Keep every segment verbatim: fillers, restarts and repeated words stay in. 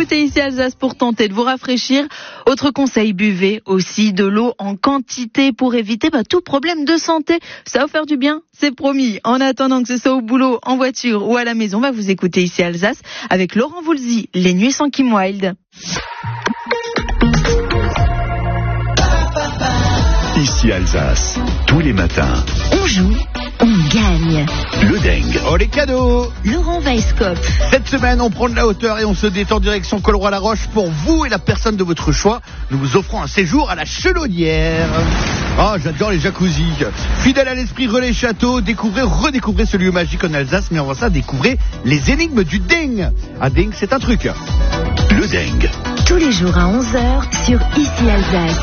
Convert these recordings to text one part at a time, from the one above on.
écoutez ici Alsace pour tenter de vous rafraîchir. Autre conseil, buvez aussi de l'eau en quantité pour éviter bah, tout problème de santé. Ça va vous faire du bien, c'est promis. En attendant que ce soit au boulot, en voiture ou à la maison, bah, vous écoutez ici Alsace avec Laurent Voulzy, Les Nuits sans Kim Wilde. Ici Alsace, tous les matins. On joue, on gagne. Le dingue. Oh les cadeaux. Laurent Weisskopf. Cette semaine, on prend de la hauteur et on se détend direction Colroy-la-Roche pour vous et la personne de votre choix. Nous vous offrons un séjour à la Chelonnière. Oh, j'adore les jacuzzis. Fidèle à l'esprit Relais Château, découvrez, redécouvrez ce lieu magique en Alsace, mais avant ça, découvrez les énigmes du dingue. Un dingue, c'est un truc. Le dingue. Tous les jours à onze heures sur Ici Alsace.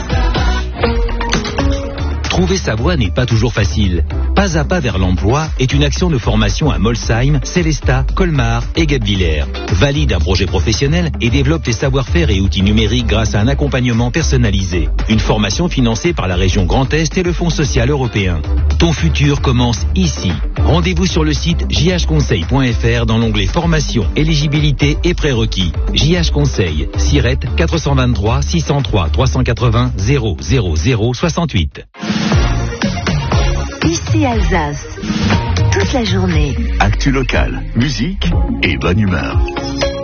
Trouver sa voie n'est pas toujours facile. Pas à pas vers l'emploi est une action de formation à Molsheim, Célestat, Colmar et Guebwiller. Valide un projet professionnel et développe tes savoir-faire et outils numériques grâce à un accompagnement personnalisé. Une formation financée par la région Grand Est et le Fonds social européen. Ton futur commence ici. Rendez-vous sur le site j h conseil point f r dans l'onglet formation, éligibilité et prérequis. J H Conseil, Sirette quatre cent vingt-trois six cent trois trois cent quatre-vingts zéro zéro zéro soixante-huit. Ici Alsace. Toute la journée. Actu local, musique et bonne humeur.